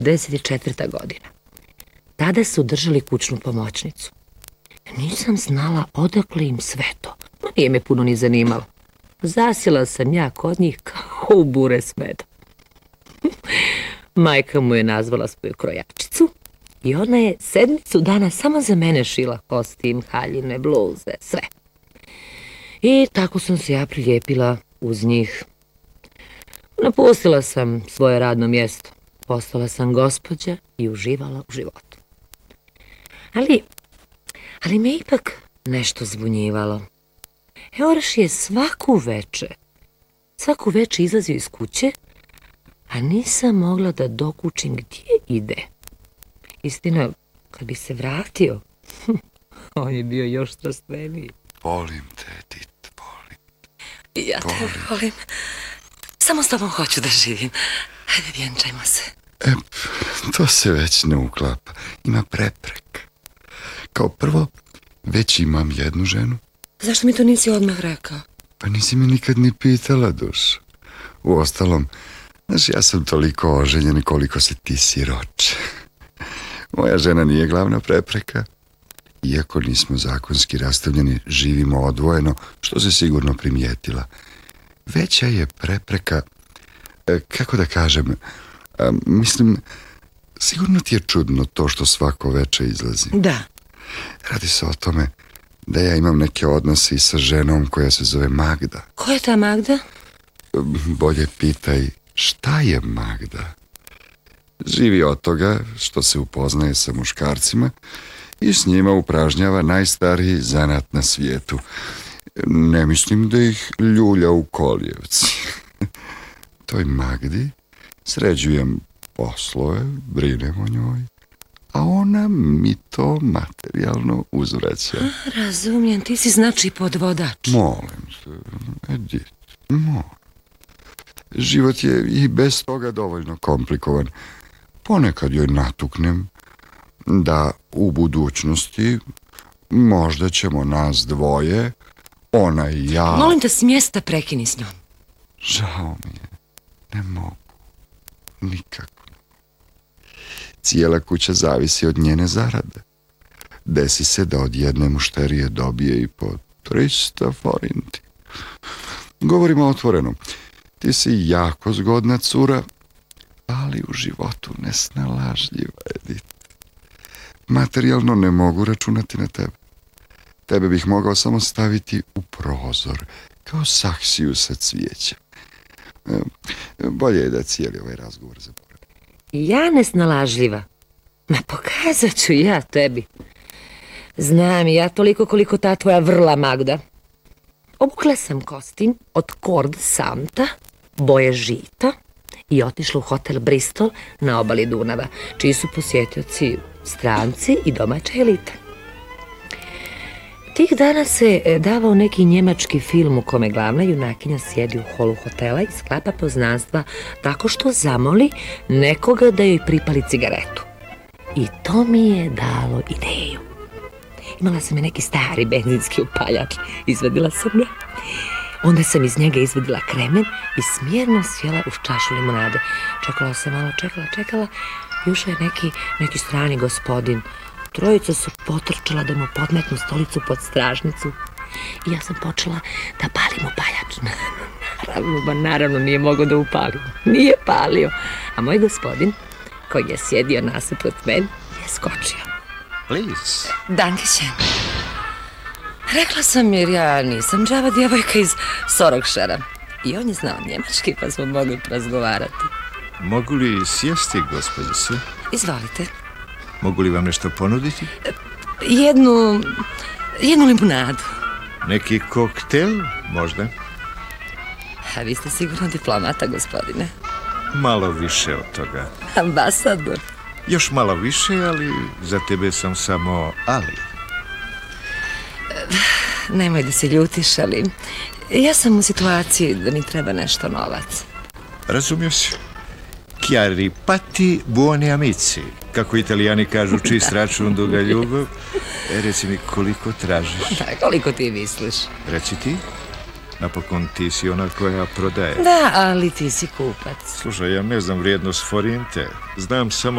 14. godina. Tada su držali kućnu pomoćnicu. Nisam znala odakle im sve to. Nije me puno ni zanimalo. Zasjela sam ja kod njih kao u bure s medom. Majka mu je nazvala svoju krojačicu i ona je 7 dana samo za mene šila kostim, haljine, bluze, sve. I tako sam se ja prilijepila uz njih. Napustila sam svoje radno mjesto. Postala sam gospođa i uživala u životu. Ali me ipak nešto zbunjivalo. Eoraš je svaku večer izlazio iz kuće, a nisam mogla da dokučim gdje ide. Istina, kad bi se vratio, on je bio još strastveniji. Volim te, Edith, volim. I ja te volim. Samo s tobom hoću da živim. Hajde, vjenčajmo se. To se već ne uklapa. Ima prepreka. Kao prvo, već imam jednu ženu. Zašto mi to nisi odmah rekao? Pa nisi mi nikad ni pitala, duš. Uostalom, znaš, ja sam toliko oženjen koliko si ti siroče. Moja žena nije glavna prepreka. Iako nismo zakonski rastavljeni, živimo odvojeno, što se sigurno primijetila. Veća je prepreka, kako da kažem, mislim, sigurno ti je čudno to što svako večer izlazim. Da. Radi se o tome da ja imam neke odnose i sa ženom koja se zove Magda. Ko je ta Magda? Bolje pitaj, šta je Magda? Živi od toga što se upoznaje sa muškarcima i s njima upražnjava najstariji zanat na svijetu. Ne mislim da ih ljulja u kolijevci. Toj Magdi sređujem poslove, brinem o njoj, a ona mi to materijalno uzvraća. Razumijem, ti si znači podvodač. Molim se, Edith, molim. Život je i bez toga dovoljno komplikovan. Ponekad joj natuknem da u budućnosti možda ćemo nas dvoje, ona i ja... Molim te, s mjesta prekini s njom. Žao mi je, ne mogu, nikako. Cijela kuća zavisi od njene zarade. Desi se da od jedne mušterije dobije i po 300 forinti. Govorimo otvoreno, ti si jako zgodna cura, ali u životu nesnalažljiva, Edith. Materijalno ne mogu računati na tebe. Tebe bih mogao samo staviti u prozor, kao saksiju sa cvijećem. Bolje je da cijeli ovaj razgovor zaboravim. Ja nesnalažljiva? Ma pokazat ću ja tebi. Znam ja toliko koliko ta tvoja vrla Magda. Obukla sam kostim od kord samta, boje žita i otišla u hotel Bristol na obali Dunava, čiji su posjetioci stranci i domaća elita. Tih dana se davao neki njemački film u kome glavna junakinja sjedi u holu hotela i sklapa poznanstva tako što zamoli nekoga da joj pripali cigaretu. I to mi je dalo ideju. Imala sam je neki stari benzinski upaljač, izvadila sam ga. Onda sam iz njega izvadila kremen i smjerno sjela uz čašu limunade. Čekala sam malo, čekala i ušao je neki strani gospodin. Trojica su potrčala da mu podmetnu stolicu pod stražnicu i ja sam počela da palim upaljač. Naravno nije mogao da upalim. Nije palio. A moj gospodin, koji je sjedio nasuprot meni, je skočio. Please. Dankeschön. Rekla sam jer ja nisam džava djevojka iz Sorokšara. I on je znao njemački pa smo mogli razgovarati. Mogu li sjesti, gospođo se? Izvolite. Mogu li vam nešto ponuditi? Jednu limunadu. Neki koktel, možda? A vi ste sigurno diplomata, gospodine. Malo više od toga. Ambasador. Još malo više, ali za tebe sam samo Ali. Nemoj da se ljutiš, ali ja sam u situaciji da mi treba nešto novac. Razumio si. Chiari patti buoni amici. Kako Italijani kažu, čist račun, duga ljubav. Reci mi koliko tražiš. Da, koliko ti misliš? Reci ti. Napokon ti si ona koja prodaje. Da, ali ti si kupac. Slušaj, ja ne znam vrijednost forinte. Znam samo